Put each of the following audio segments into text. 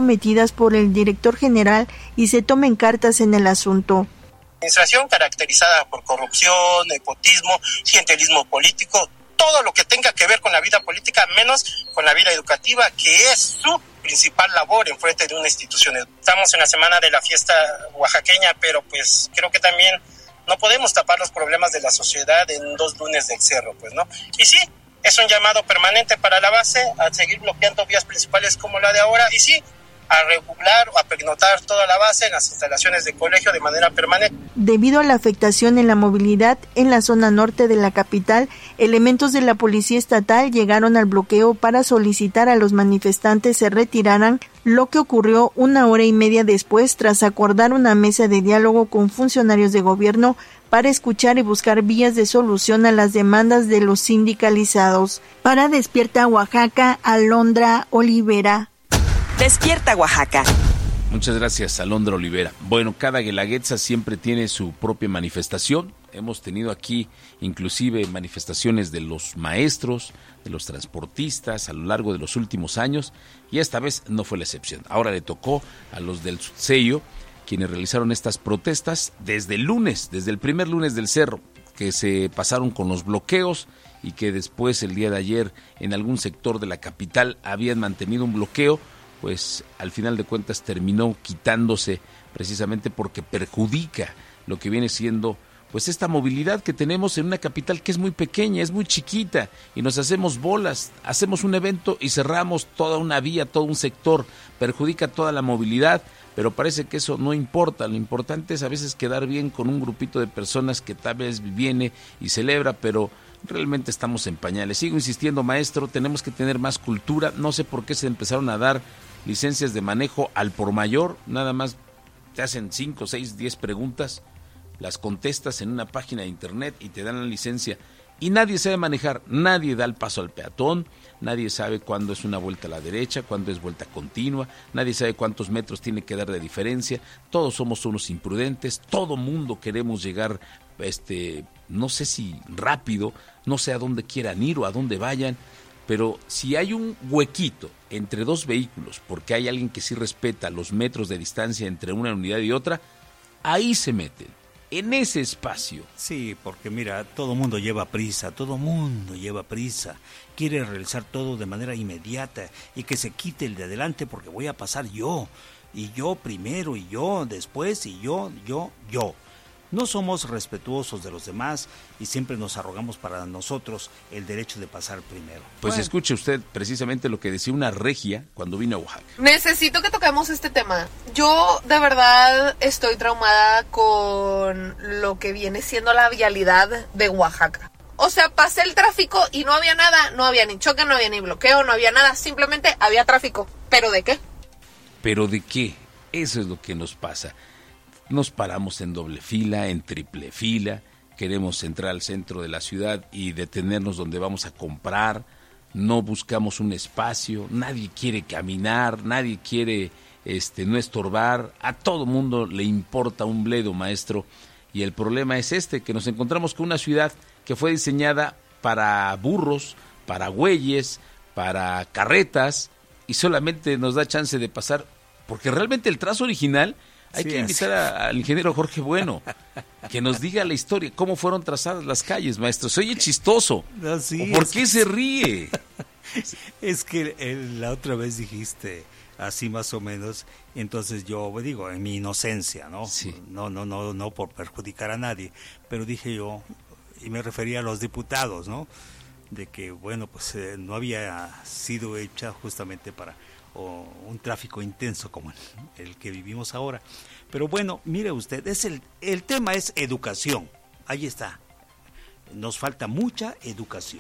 cometidas por el director general y se tomen cartas en el asunto. Administración caracterizada por corrupción, nepotismo, clientelismo político, todo lo que tenga que ver con la vida política, menos con la vida educativa, que es su principal labor en frente de una institución. Estamos en la semana de la fiesta oaxaqueña, pero pues creo que también no podemos tapar los problemas de la sociedad en 2 lunes del cerro, pues, ¿no? Y sí, es un llamado permanente para la base a seguir bloqueando vías principales como la de ahora, y sí, a regular o a pernotar toda la base en las instalaciones de colegio de manera permanente. Debido a la afectación en la movilidad en la zona norte de la capital, elementos de la Policía Estatal llegaron al bloqueo para solicitar a los manifestantes se retiraran, lo que ocurrió 1 hora y media después tras acordar una mesa de diálogo con funcionarios de gobierno para escuchar y buscar vías de solución a las demandas de los sindicalizados. Para Despierta Oaxaca, Alondra Olivera. Despierta Oaxaca. Muchas gracias, Alondra Olivera. Bueno, cada guelaguetza siempre tiene su propia manifestación. Hemos tenido aquí inclusive manifestaciones de los maestros, de los transportistas a lo largo de los últimos años, y esta vez no fue la excepción. Ahora le tocó a los del Sello, quienes realizaron estas protestas desde el lunes, desde el primer lunes del cerro, que se pasaron con los bloqueos y que después el día de ayer en algún sector de la capital habían mantenido un bloqueo, pues al final de cuentas terminó quitándose precisamente porque perjudica lo que viene siendo pues esta movilidad que tenemos en una capital que es muy pequeña, es muy chiquita, y nos hacemos bolas, hacemos un evento y cerramos toda una vía, todo un sector, perjudica toda la movilidad, pero parece que eso no importa. Lo importante es a veces quedar bien con un grupito de personas que tal vez viene y celebra, pero realmente estamos en pañales. Sigo insistiendo, maestro, tenemos que tener más cultura. No sé por qué se empezaron a dar licencias de manejo al por mayor, nada más te hacen 5, 6, 10 preguntas, las contestas en una página de internet y te dan la licencia. Y nadie sabe manejar, nadie da el paso al peatón, nadie sabe cuándo es una vuelta a la derecha, cuándo es vuelta continua, nadie sabe cuántos metros tiene que dar de diferencia. Todos somos unos imprudentes, todo mundo queremos llegar, no sé si rápido, no sé a dónde quieran ir o a dónde vayan, pero si hay un huequito entre 2 vehículos, porque hay alguien que sí respeta los metros de distancia entre una unidad y otra, ahí se meten. En ese espacio. Sí, porque mira, todo mundo lleva prisa, quiere realizar todo de manera inmediata y que se quite el de adelante porque voy a pasar yo, y yo primero, y yo después, y yo. No somos respetuosos de los demás y siempre nos arrogamos para nosotros el derecho de pasar primero. Pues bueno, escuche usted precisamente lo que decía una regia cuando vino a Oaxaca. Necesito que toquemos este tema. Yo de verdad estoy traumada con lo que viene siendo la vialidad de Oaxaca. O sea, pasé el tráfico y no había nada, no había ni choque, no había ni bloqueo, no había nada, simplemente había tráfico. ¿Pero de qué? ¿Pero de qué? Eso es lo que nos pasa. Nos paramos en doble fila, en triple fila, queremos entrar al centro de la ciudad y detenernos donde vamos a comprar, no buscamos un espacio, nadie quiere caminar, nadie quiere no estorbar, a todo mundo le importa un bledo, maestro, y el problema es que nos encontramos con una ciudad que fue diseñada para burros, para güeyes, para carretas, y solamente nos da chance de pasar, porque realmente el trazo original... Hay que invitar al ingeniero Jorge Bueno, que nos diga la historia, cómo fueron trazadas las calles, maestro. Se oye chistoso. No, sí, ¿Por qué se ríe? Es que la otra vez dijiste así más o menos, entonces yo digo, en mi inocencia, ¿no? Sí. No por perjudicar a nadie, pero dije yo, y me refería a los diputados, ¿no? De que, bueno, pues no había sido hecha justamente para... o un tráfico intenso como el que vivimos ahora. Pero bueno, mire usted, el tema es educación. Ahí está. Nos falta mucha educación.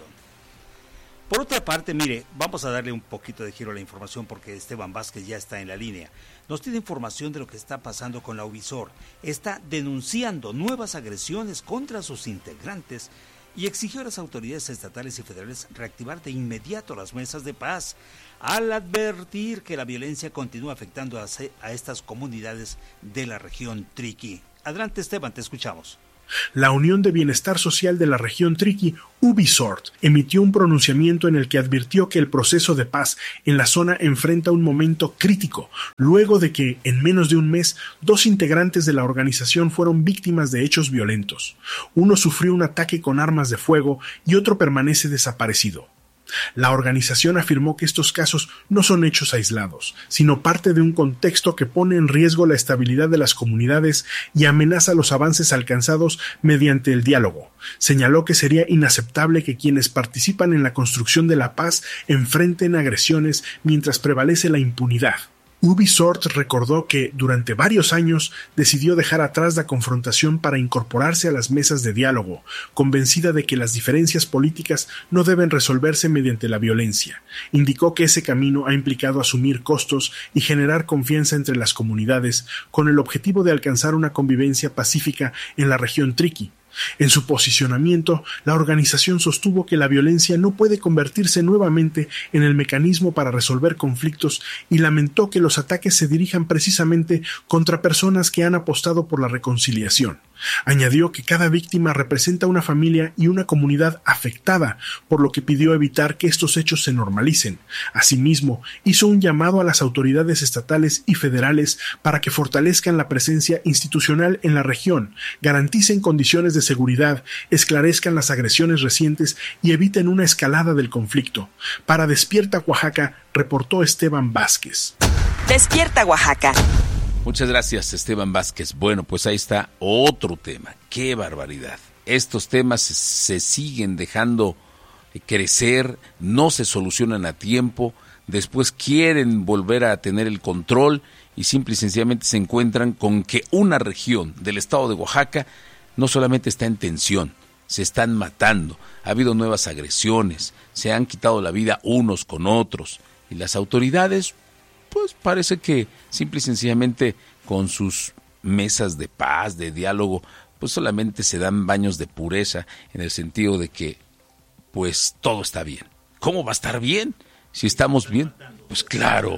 Por otra parte, mire, vamos a darle un poquito de giro a la información porque Esteban Vázquez ya está en la línea. Nos tiene información de lo que está pasando con la Uvisor. Está denunciando nuevas agresiones contra sus integrantes y exigió a las autoridades estatales y federales reactivar de inmediato las mesas de paz, al advertir que la violencia continúa afectando a estas comunidades de la región Triqui. Adelante, Esteban, te escuchamos. La Unión de Bienestar Social de la región Triqui, Ubisoft, emitió un pronunciamiento en el que advirtió que el proceso de paz en la zona enfrenta un momento crítico, luego de que, en menos de un mes, 2 integrantes de la organización fueron víctimas de hechos violentos. Uno sufrió un ataque con armas de fuego y otro permanece desaparecido. La organización afirmó que estos casos no son hechos aislados, sino parte de un contexto que pone en riesgo la estabilidad de las comunidades y amenaza los avances alcanzados mediante el diálogo. Señaló que sería inaceptable que quienes participan en la construcción de la paz enfrenten agresiones mientras prevalece la impunidad. Ubisoft recordó que, durante varios años, decidió dejar atrás la confrontación para incorporarse a las mesas de diálogo, convencida de que las diferencias políticas no deben resolverse mediante la violencia. Indicó que ese camino ha implicado asumir costos y generar confianza entre las comunidades, con el objetivo de alcanzar una convivencia pacífica en la región Triqui. En su posicionamiento, la organización sostuvo que la violencia no puede convertirse nuevamente en el mecanismo para resolver conflictos y lamentó que los ataques se dirijan precisamente contra personas que han apostado por la reconciliación. Añadió que cada víctima representa una familia y una comunidad afectada, por lo que pidió evitar que estos hechos se normalicen. Asimismo, hizo un llamado a las autoridades estatales y federales para que fortalezcan la presencia institucional en la región, garanticen condiciones de seguridad, esclarezcan las agresiones recientes y eviten una escalada del conflicto. Para Despierta Oaxaca, reportó Esteban Vázquez. Despierta Oaxaca. Muchas gracias, Esteban Vázquez. Bueno, pues ahí está otro tema. ¡Qué barbaridad! Estos temas se siguen dejando crecer, no se solucionan a tiempo, después quieren volver a tener el control y simple y sencillamente se encuentran con que una región del estado de Oaxaca no solamente está en tensión, se están matando, ha habido nuevas agresiones, se han quitado la vida unos con otros y las autoridades pues parece que simple y sencillamente con sus mesas de paz, de diálogo, pues solamente se dan baños de pureza en el sentido de que pues todo está bien. ¿Cómo va a estar bien? Si estamos bien, pues claro.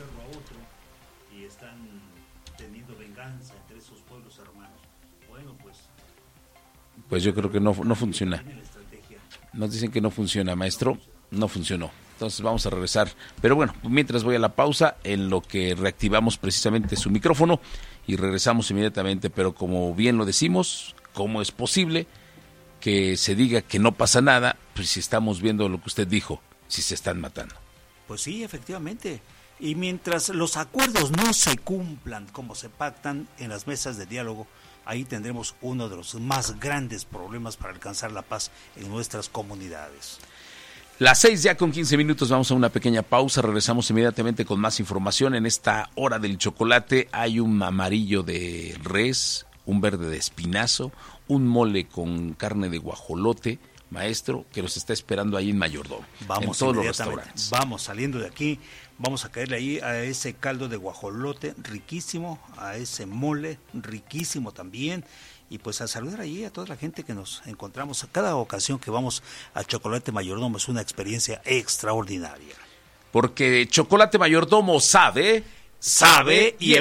Pues yo creo que no funciona. Nos dicen que no funciona, maestro, no funcionó. Entonces vamos a regresar, pero bueno, mientras voy a la pausa, en lo que reactivamos precisamente su micrófono y regresamos inmediatamente, pero como bien lo decimos, ¿cómo es posible que se diga que no pasa nada, pues si estamos viendo lo que usted dijo, si se están matando? Pues sí, efectivamente, y mientras los acuerdos no se cumplan como se pactan en las mesas de diálogo, ahí tendremos uno de los más grandes problemas para alcanzar la paz en nuestras comunidades. Las 6:15, vamos a una pequeña pausa, regresamos inmediatamente con más información. En esta hora del chocolate hay un amarillo de res, un verde de espinazo, un mole con carne de guajolote, maestro, que nos está esperando ahí en Mayordomo, en todos los restaurantes. Vamos saliendo de aquí, vamos a caerle ahí a ese caldo de guajolote riquísimo, a ese mole riquísimo también, y pues a saludar ahí a toda la gente que nos encontramos. A cada ocasión que vamos a Chocolate Mayordomo es una experiencia extraordinaria. Porque Chocolate Mayordomo sabe y